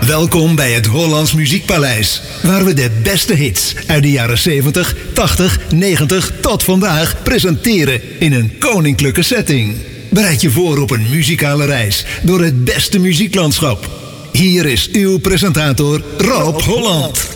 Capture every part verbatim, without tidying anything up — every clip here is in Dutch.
Welkom bij het Hollands Muziekpaleis, waar we de beste hits uit de jaren zeventig, tachtig, negentig tot vandaag presenteren in een koninklijke setting. Bereid je voor op een muzikale reis door het beste muzieklandschap. Hier is uw presentator Rob Holland.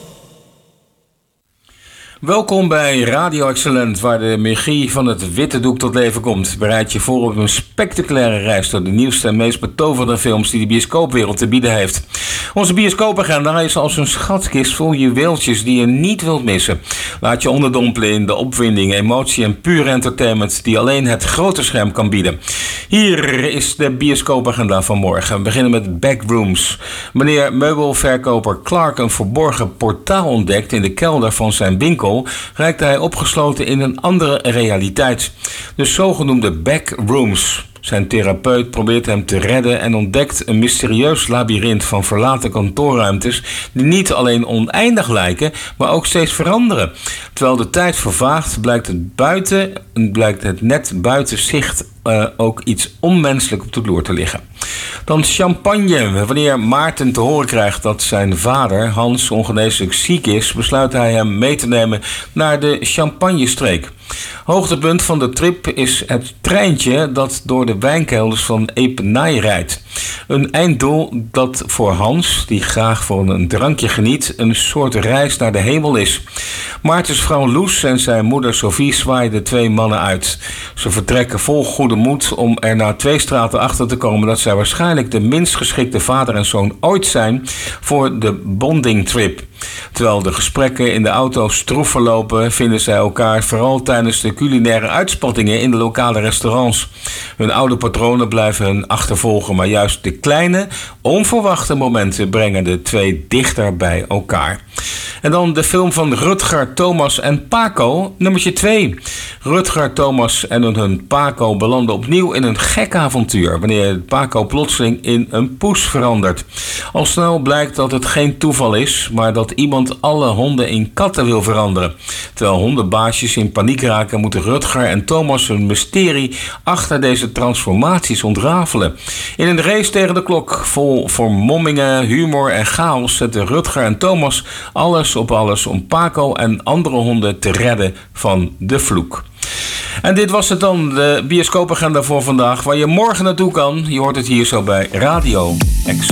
Welkom bij Radio Excellent, waar de magie van het witte doek tot leven komt. Bereid je voor op een spectaculaire reis door de nieuwste en meest betoverende films die de bioscoopwereld te bieden heeft. Onze bioscoopagenda is als een schatkist vol juweeltjes die je niet wilt missen. Laat je onderdompelen in de opwinding, emotie en pure entertainment die alleen het grote scherm kan bieden. Hier is de bioscoopagenda van morgen. We beginnen met Backrooms. Wanneer meubelverkoper Clark een verborgen portaal ontdekt in de kelder van zijn winkel, raakt hij opgesloten in een andere realiteit. De zogenoemde backrooms. Zijn therapeut probeert hem te redden en ontdekt een mysterieus labyrint van verlaten kantoorruimtes die niet alleen oneindig lijken, maar ook steeds veranderen. Terwijl de tijd vervaagt, blijkt het, buiten, blijkt het net buiten zicht uh, ook iets onmenselijk op de loer te liggen. Dan champagne. Wanneer Maarten te horen krijgt dat zijn vader, Hans, ongeneeslijk ziek is, besluit hij hem mee te nemen naar de Champagnestreek. Hoogtepunt van de trip is het treintje dat door de wijnkelders van Epernay rijdt. Een einddoel dat voor Hans, die graag van een drankje geniet, een soort reis naar de hemel is. Maartens vrouw Loes en zijn moeder Sophie zwaaien de twee mannen uit. Ze vertrekken vol goede moed om er na twee straten achter te komen dat zij waarschijnlijk de minst geschikte vader en zoon ooit zijn voor de bonding trip. Terwijl de gesprekken in de auto stroef verlopen, vinden zij elkaar vooral tijdens de culinaire uitspattingen in de lokale restaurants. Hun oude patronen blijven hun achtervolgen, maar juist de kleine, onverwachte momenten brengen de twee dichter bij elkaar. En dan de film van Rutger, Thomas en Paco, nummertje twee. Rutger, Thomas en hun Paco belanden opnieuw in een gek avontuur, wanneer Paco plotseling in een poes verandert. Al snel blijkt dat het geen toeval is, maar dat iemand alle honden in katten wil veranderen. Terwijl hondenbaasjes in paniek raken, moeten Rutger en Thomas hun mysterie achter deze transformaties ontrafelen. In een race tegen de klok, vol vermommingen, humor en chaos, zetten Rutger en Thomas alles op alles om Paco en andere honden te redden van de vloek. En dit was het dan, de bioscoopagenda voor vandaag, waar je morgen naartoe kan. Je hoort het hier zo bij Radio Excellent.